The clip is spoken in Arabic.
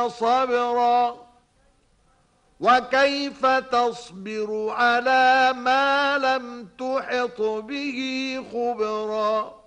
صبرا وكيف تصبر على ما لم تحط به خبرا